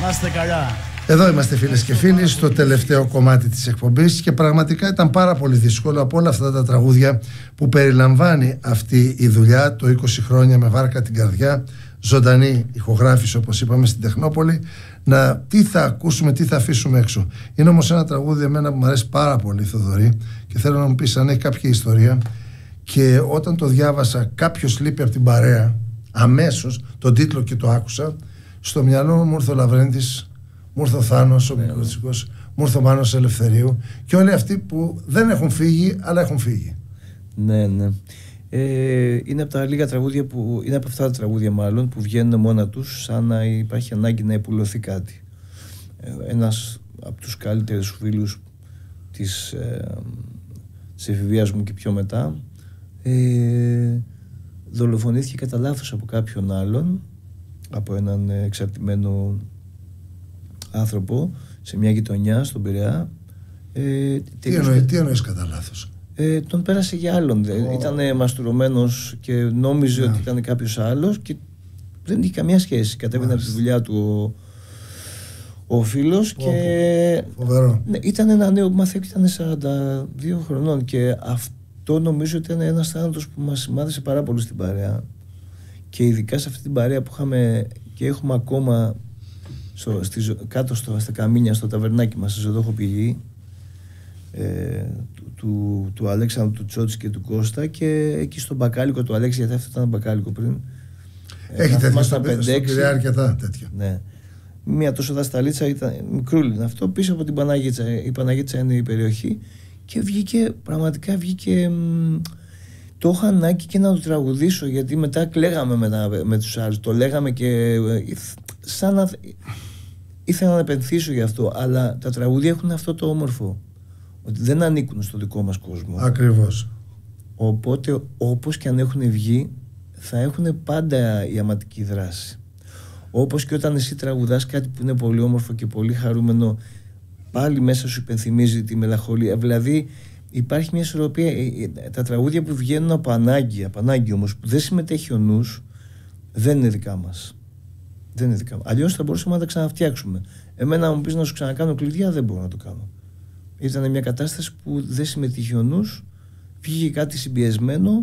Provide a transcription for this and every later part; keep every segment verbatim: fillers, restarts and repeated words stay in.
Να είστε καλά. Εδώ είμαστε, φίλες και φίλοι, στο τελευταίο κομμάτι της εκπομπής και πραγματικά ήταν πάρα πολύ δύσκολο από όλα αυτά τα τραγούδια που περιλαμβάνει αυτή η δουλειά, το είκοσι χρόνια με βάρκα την καρδιά, ζωντανή ηχογράφηση όπως είπαμε στην Τεχνόπολη, να τι θα ακούσουμε, τι θα αφήσουμε έξω. Είναι όμως ένα τραγούδι εμένα που μου αρέσει πάρα πολύ, Θοδωρή, και θέλω να μου πεις αν έχει κάποια ιστορία. Και όταν το διάβασα, κάποιος λείπει από την παρέα, αμέσως τον τίτλο και το άκουσα, στο μυαλό μου ήρθε ο Λαβρέντης, μου ήρθε ο Θάνος, ο ναι, Μικροτσικός, μου ήρθε ο Μάνος Ελευθερίου και όλοι αυτοί που δεν έχουν φύγει αλλά έχουν φύγει. Ναι, ναι. Ε, είναι από τα λίγα τραγούδια που, είναι από αυτά τα τραγούδια μάλλον που βγαίνουν μόνα τους σαν να υπάρχει ανάγκη να υπουλωθεί κάτι. Ε, ένας από τους καλύτερους φίλους της, ε, της εφηβείας μου και πιο μετά ε, δολοφονήθηκε κατά λάθος από κάποιον άλλον, από έναν εξαρτημένο άνθρωπο σε μια γειτονιά στον Πειραιά. Ε, τι, εννοεί, τι εννοείς κατά λάθος? Ε, τον πέρασε για άλλον. Oh. Ήταν μαστουρωμένος και νόμιζε yeah. ότι ήταν κάποιος άλλος και δεν είχε καμία σχέση. Κατέβαινε από τη δουλειά του ο, ο φίλος oh, και φοβερό. Ναι, ήταν ένα νέο που μαθαίνει, ήταν σαράντα δύο χρονών και αυτό νομίζω ότι ήταν ένας θάνατος που μας σημάδεσε πάρα πολύ στην παρέα και ειδικά σε αυτή την παρέα που είχαμε και έχουμε ακόμα στο, στη, κάτω στο, στα καμίνια στο ταβερνάκι μας, στη Ζωδόχο Πηγή, ε, του, του, του Αλέξανδρου, του Τσότση και του Κώστα, και εκεί στο μπακάλικο του Αλέξη, γιατί αυτό ήταν μπακάλικο πριν. Έχει ε, τέτοια στο Πειραιά αρκετά τέτοια. Ναι. Μια τόσο δασταλίτσα, ήταν μικρούλι αυτό, πίσω από την Παναγίτσα. Η Παναγίτσα είναι η περιοχή και βγήκε, πραγματικά βγήκε, μ, το είχα ανάγκη και να το τραγουδήσω, γιατί μετά κλαίγαμε με, με τους άλλους, το λέγαμε και σαν να ήθελα να επενθύσω γι' αυτό, αλλά τα τραγούδια έχουν αυτό το όμορφο, ότι δεν ανήκουν στο δικό μας κόσμο. Ακριβώς. Οπότε όπως και αν έχουν βγει θα έχουν πάντα η αματική δράση. Όπως και όταν εσύ τραγουδάς κάτι που είναι πολύ όμορφο και πολύ χαρούμενο, πάλι μέσα σου υπενθυμίζει τη μελαγχολία. Δηλαδή υπάρχει μια ισορροπία. Τα τραγούδια που βγαίνουν από ανάγκη, από ανάγκη όμως, που δεν συμμετέχει ο νους, δεν είναι δικά μας. Δεν είναι δικά μας. Αλλιώς θα μπορούσαμε να τα ξαναφτιάξουμε. Εμένα, μου πεις να σου ξανακάνω κλειδιά, δεν μπορώ να το κάνω. Ήταν μια κατάσταση που δεν συμμετείχε ο νους, βγήκε κάτι συμπιεσμένο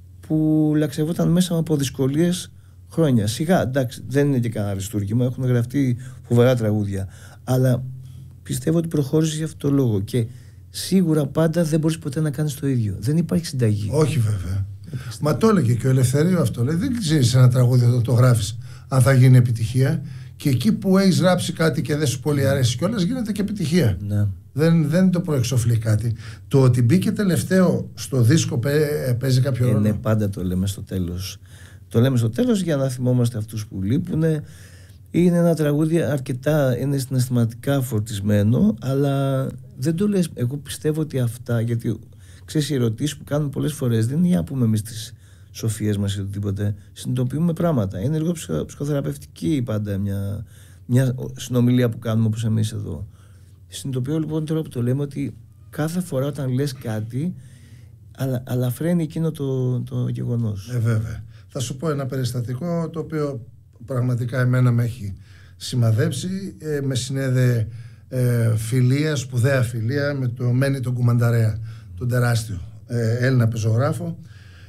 που λαξευόταν μέσα από δυσκολίες χρόνια. Σιγά, εντάξει, δεν είναι και κανένα αριστούργημα, έχουν γραφτεί φοβερά τραγούδια. Αλλά πιστεύω ότι προχώρησε για αυτό το λόγο. Και σίγουρα πάντα δεν μπορείς ποτέ να κάνεις το ίδιο. Δεν υπάρχει συνταγή. Όχι, βέβαια. Μα το έλεγε και ο Ελευθερίου αυτό. Λέει, δεν ξέρεις ένα τραγούδι όταν το γράφεις αν θα γίνει επιτυχία. Και εκεί που έχεις γράψει κάτι και δεν σου πολύ αρέσει κιόλας, γίνεται και επιτυχία. Ναι. Δεν, δεν το προεξοφλεί κάτι. Το ότι μπήκε τελευταίο στο δίσκο παίζει κάποιο ρόλο. Ναι, πάντα το λέμε στο τέλος. Το λέμε στο τέλος για να θυμόμαστε αυτούς που λείπουν. Είναι ένα τραγούδι αρκετά, είναι συναισθηματικά φορτισμένο, αλλά δεν το λες. Εγώ πιστεύω ότι αυτά, γιατί ξέρεις, οι ερωτήσεις που κάνουν πολλές φορές δεν είναι για να πούμε εμείς τις σοφίες μας ή οτιδήποτε. Συνειδητοποιούμε πράγματα. Είναι λίγο ψυχοθεραπευτική πάντα μια, μια συνομιλία που κάνουμε όπως εμείς εδώ. Συνειδητοποιώ λοιπόν τώρα που το λέμε ότι κάθε φορά όταν λες κάτι, αλλά, αλλά φρένει εκείνο το, το γεγονός. Ε, βέβαια. Θα σου πω ένα περιστατικό το οποίο πραγματικά εμένα με έχει σημαδέψει. Ε, με συνέδε ε, φιλία, σπουδαία φιλία με το Μένει τον Κουμανταρέα, τον τεράστιο ε, Έλληνα πεζογράφο.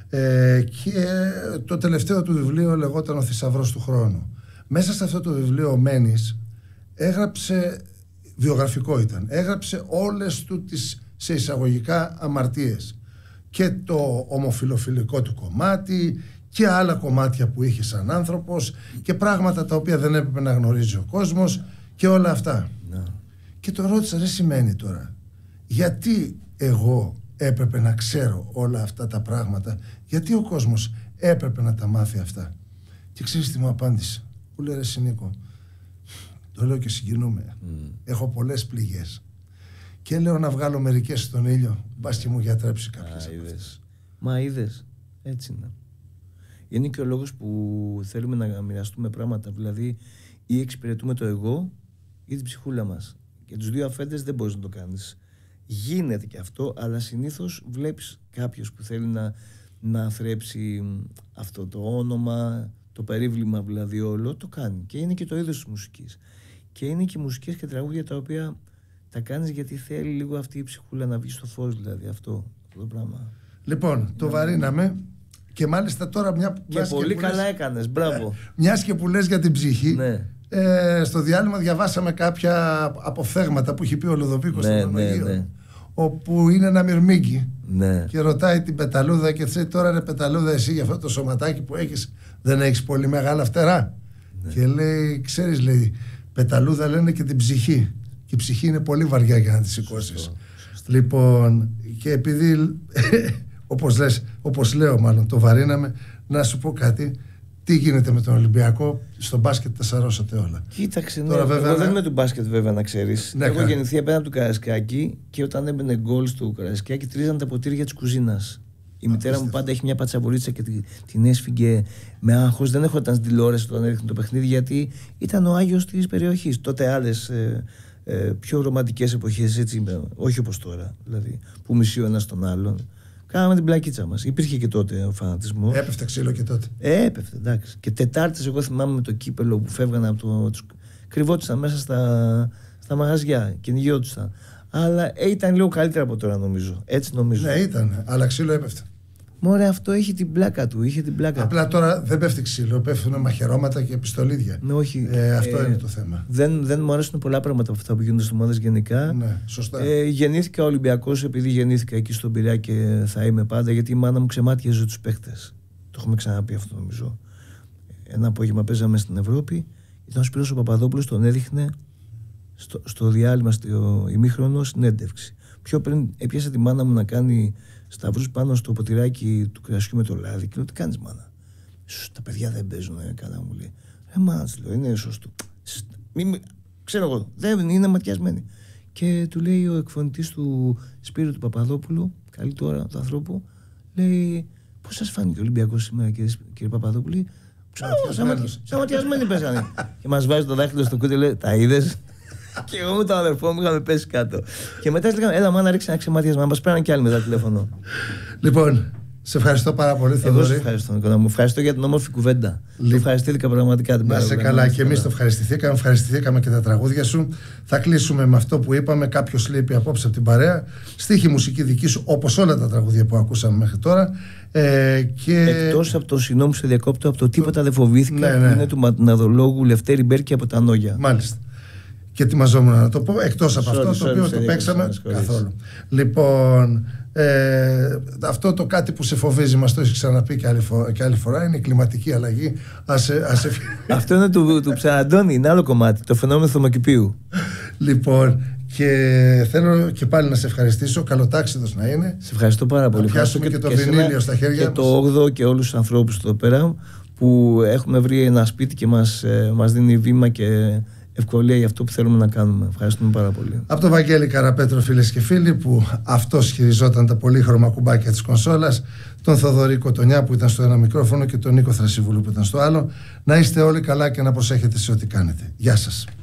Ε, και το τελευταίο του βιβλίο λεγόταν Ο Θησαυρός του Χρόνου. Μέσα σε αυτό το βιβλίο ο Μένης έγραψε, βιογραφικό ήταν, έγραψε όλες του τις σε εισαγωγικά αμαρτίες και το ομοφιλοφιλικό του κομμάτι και άλλα κομμάτια που είχε σαν άνθρωπος και πράγματα τα οποία δεν έπρεπε να γνωρίζει ο κόσμος και όλα αυτά. No. Και το ρώτησα, δεν σημαίνει τώρα γιατί εγώ έπρεπε να ξέρω όλα αυτά τα πράγματα, γιατί ο κόσμος έπρεπε να τα μάθει αυτά. Και ξέρεις τι μου απάντησε? Μου λέει, ρε Συνίκο, το λέω και συγκινούμε, mm. έχω πολλές πληγές και λέω να βγάλω μερικές στον ήλιο, μπας και μου γιατρέψει κάποιες. Ah, είδες. Μα είδες, έτσι είναι. Είναι και ο λόγος που θέλουμε να μοιραστούμε πράγματα, δηλαδή ή εξυπηρετούμε το εγώ ή την ψυχούλα μας. Και τους δύο αφέντες δεν μπορείς να το κάνεις. Γίνεται και αυτό, αλλά συνήθως βλέπεις κάποιος που θέλει να, να θρέψει αυτό το όνομα, το περίβλημα δηλαδή όλο, το κάνει. Και είναι και το είδος της μουσικής. Και είναι και μουσικές και τραγούδια τα οποία τα κάνεις γιατί θέλει λίγο αυτή η ψυχούλα να βγει στο φως, δηλαδή αυτό, αυτό το πράγμα. Λοιπόν, το βαρύναμε και μάλιστα τώρα μια. Και πολύ και καλά λες, έκανες, μπράβο. Μιας και που λες για την ψυχή. Ναι. Ε, στο διάλειμμα διαβάσαμε κάποια αποφθέγματα που έχει πει ο Λουδοβίκος ναι, στον ναι, Αναγείο, ναι. όπου είναι ένα μυρμήγκι ναι. και ρωτάει την Πεταλούδα και λέει, τώρα ρε Πεταλούδα, εσύ για αυτό το σωματάκι που έχεις δεν έχεις πολύ μεγάλα φτερά? Ναι. Και λέει, ξέρεις, λέει, Πεταλούδα, λένε και την ψυχή, και η ψυχή είναι πολύ βαριά για να τη σηκώσεις. Λοιπόν, και επειδή όπως λες, όπως λέω μάλλον, το βαρύναμε, να σου πω κάτι. Τι γίνεται με τον Ολυμπιακό? Στο μπάσκετ τα σαρώσατε όλα. Κοίταξε, τώρα, ναι, βέβαια, εγώ δεν ναι. είμαι του μπάσκετ βέβαια, να ξέρεις. Ναι, έχω γεννηθεί απέναντι από το Καραϊσκάκι και όταν έμπαινε γκολ στο Καραϊσκάκι τρίζαν τα ποτήρια της κουζίνας. Η Α, μητέρα μου πάντα έχει μια πατσαβολίτσα και την, την έσφυγε με άγχος. Δεν έχονταν στην τηλεόραση όταν έδειχνε το παιχνίδι, γιατί ήταν ο Άγιος της περιοχής. Τότε άλλες ε, ε, πιο ρομαντικές εποχές, έτσι, όχι όπως τώρα, δηλαδή, που μισεί ο ένας τον άλλον. Κάναμε την πλακίτσα μας. Υπήρχε και τότε ο φανατισμός. Έπεφτε ξύλο και τότε. Ε, έπεφτε, εντάξει. Και Τετάρτες, εγώ θυμάμαι με το κύπελο που φεύγανε από το. Τους κρυβόντουσαν μέσα στα, στα μαγαζιά, κυνηγιόντουσαν. Αλλά ε, ήταν λίγο καλύτερα από τώρα, νομίζω. Έτσι νομίζω. Ναι, ήταν. Αλλά ξύλο έπεφτε. Μωρέ, αυτό είχε την πλάκα του. Είχε την πλάκα Απλά του. τώρα δεν πέφτει ξύλο, πέφτουν μαχαιρώματα και πιστολίδια. Ναι, όχι. Ε, αυτό ε, είναι το θέμα. Δεν, δεν μου αρέσουν πολλά πράγματα από αυτά που γίνονται στις ομάδες γενικά. Ναι, σωστά. Ε, γεννήθηκα Ολυμπιακός επειδή γεννήθηκα εκεί στον Πειραιά και θα είμαι πάντα, γιατί η μάνα μου ξεμάτιαζε τους παίχτες. Το έχουμε ξαναπεί αυτό, νομίζω. Ένα απόγευμα παίζαμε στην Ευρώπη. Ήταν ο Σπύρος ο Παπαδόπουλος, τον έδειχνε στο, στο διάλειμμα, στο ημίχρονο, συνέντευξη. Πιο πριν έπιασε τη μάνα μου να κάνει σταυρούς πάνω στο ποτηράκι του κρασιού με το λάδι και λέω, τι κάνεις μάνα? Σου, τα παιδιά δεν παίζουν ε, καλά, μου λέει. Ε, μάνα, λέω, είναι σωστό. Μη, ξέρω εγώ, δεν είναι ματιασμένοι. Και του λέει ο εκφωνητής του Σπύρου του Παπαδόπουλου, καλή τώρα του ανθρώπου, λέει, πώς σας φάνηκε ο Ολυμπιακός σήμερα, κύριε, κύριε Παπαδόπουλη? Σαν ματιασμένοι παίζανε. Και μας βάζει το δάχτυλο στο κούτι, λέει, τα είδες? Και εγώ με τον αδερφό μου είχαμε πέσει κάτω. Και μετά λέγαμε, έλα μάνα, ρίξε ένα ξεμάτιασμα, μας πέραν κι άλλοι μετά τηλέφωνο. Λοιπόν, σε ευχαριστώ πάρα πολύ, Θοδωρή. Εγώ σε ευχαριστώ, Νικόλα μου. Ευχαριστώ για την όμορφη κουβέντα. Λι... Ευχαριστήθηκα πραγματικά την παραγωγή. Να είσαι καλά, και εμείς το ευχαριστηθήκαμε. Ευχαριστηθήκαμε και τα τραγούδια σου. Θα κλείσουμε με αυτό που είπαμε. Κάποιος λείπει απόψε από την παρέα. Στίχη μουσική δική σου, όπως όλα τα τραγούδια που ακούσαμε μέχρι τώρα. Ε, και... Εκτός από το συγγνώμη σε διακόπτω, από το τίποτα δεν φοβήθηκα, ναι, ναι. που είναι του ματιναδολόγου Λευτέρη Μπέρκη από τα Νόγια. Μάλιστα. Και ετοιμαζόμουν να το πω, εκτός από sorry, αυτό sorry, το οποίο sorry, το παίξαμε sorry, καθόλου. Λοιπόν, ε, αυτό το κάτι που σε φοβίζει, μας το έχει ξαναπεί και άλλη, φορά, και άλλη φορά, είναι η κλιματική αλλαγή. Ας, ας... Αυτό είναι του, του Ψαραντώνη, είναι άλλο κομμάτι, το φαινόμενο θερμοκηπίου. Λοιπόν, και θέλω και πάλι να σε ευχαριστήσω. Καλοτάξιδος να είναι. Σε ευχαριστώ πάρα πολύ. Να πιάσουμε και, και το βινίλιο στα χέρια και μας. Το όγδοο και όλους τους ανθρώπους εδώ πέρα που έχουμε βρει ένα σπίτι και μας, ε, μας δίνει βήμα και ευκολία για αυτό που θέλουμε να κάνουμε. Ευχαριστούμε πάρα πολύ. Από τον Βαγγέλη Καραπέτρο, φίλες και φίλοι, που αυτός χειριζόταν τα πολύχρωμα κουμπάκια της κονσόλας, τον Θοδωρή Κοτονιά που ήταν στο ένα μικρόφωνο και τον Νίκο Θρασιβούλου που ήταν στο άλλο. Να είστε όλοι καλά και να προσέχετε σε ό,τι κάνετε. Γεια σας.